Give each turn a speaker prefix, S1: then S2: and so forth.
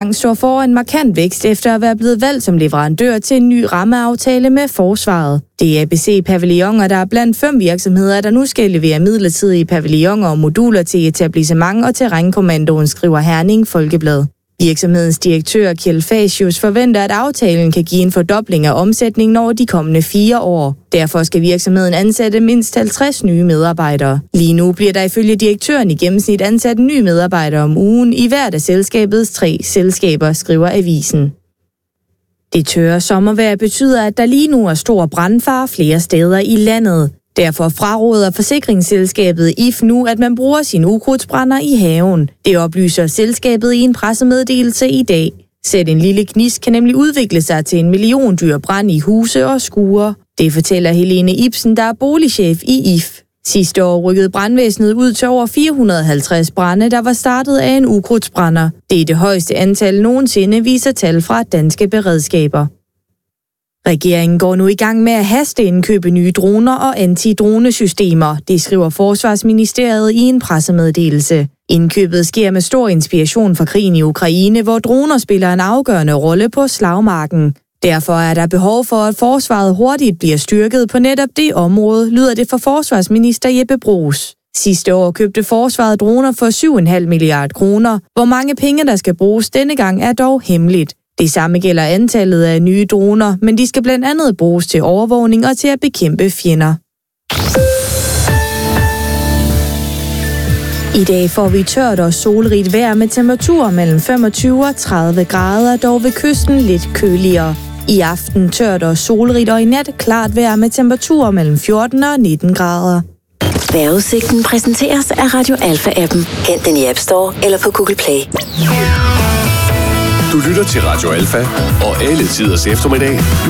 S1: står foran markant vækst efter at være blevet valgt som leverandør til en ny rammeaftale med forsvaret. Det er ABC Pavilloner, der er blandt 5 virksomheder, der nu skal levere midlertidige pavilloner og moduler til etablissement og terrænkommandoen, skriver Herning Folkeblad. Virksomhedens direktør Kjeld Facius forventer, at aftalen kan give en fordobling af omsætningen over de kommende 4 år. Derfor skal virksomheden ansætte mindst 50 nye medarbejdere. Lige nu bliver der ifølge direktøren i gennemsnit ansat en ny medarbejder om ugen i hvert af selskabets 3 selskaber, skriver avisen. Det tørre sommervejr betyder, at der lige nu er stor brandfare flere steder i landet. Derfor fraråder forsikringsselskabet IF nu, at man bruger sine ukrudtsbrænder i haven. Det oplyser selskabet i en pressemeddelelse i dag. Sæt en lille gnist kan nemlig udvikle sig til en milliondyr brand i huse og skure. Det fortæller Helene Ibsen, der er boligchef i IF. Sidste år rykkede brandvæsenet ud til over 450 brande, der var startet af en ukrudtsbrænder. Det er det højeste antal nogensinde, viser tal fra danske beredskaber. Regeringen går nu i gang med at hasteindkøbe nye droner og antidronesystemer, det skriver Forsvarsministeriet i en pressemeddelelse. Indkøbet sker med stor inspiration fra krigen i Ukraine, hvor droner spiller en afgørende rolle på slagmarken. Derfor er der behov for, at forsvaret hurtigt bliver styrket på netop det område, lyder det fra forsvarsminister Jeppe Bruus. Sidste år købte forsvaret droner for 7,5 milliarder kroner. Hvor mange penge der skal bruges denne gang er dog hemmeligt. Det samme gælder antallet af nye droner, men de skal blandt andet bruges til overvågning og til at bekæmpe fjender. I dag får vi tørt og solrigt vejr med temperaturer mellem 25 og 30 grader, dog ved kysten lidt køligere. I aften tørt og solrigt, og i nat klart vejr med temperaturer mellem 14 og 19 grader.
S2: Vejrudsigten præsenteres af Radio Alfa-appen. Hent den i App Store eller på Google Play.
S3: Du lytter til Radio Alfa, og alle tiders eftermiddag. Du